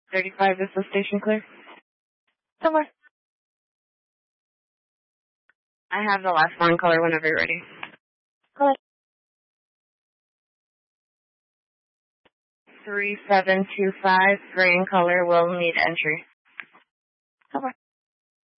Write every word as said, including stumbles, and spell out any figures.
thirty-five, is the station clear? Somewhere. I have the last line color whenever you're ready. Go ahead. three seven two five, gray in color, will need entry. Somewhere.